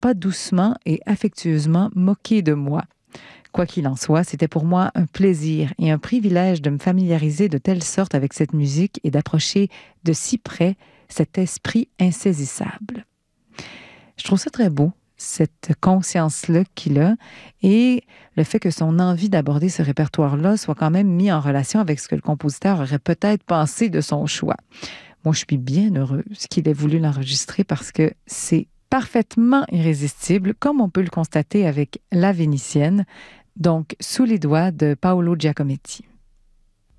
pas doucement et affectueusement moqué de moi. Quoi qu'il en soit, c'était pour moi un plaisir et un privilège de me familiariser de telle sorte avec cette musique et d'approcher de si près cet esprit insaisissable. Je trouve ça très beau, cette conscience-là qu'il a, et le fait que son envie d'aborder ce répertoire-là soit quand même mis en relation avec ce que le compositeur aurait peut-être pensé de son choix. Moi, je suis bien heureuse qu'il ait voulu l'enregistrer parce que c'est parfaitement irrésistible, comme on peut le constater avec La Vénitienne, donc Sous les doigts de Paolo Giacometti.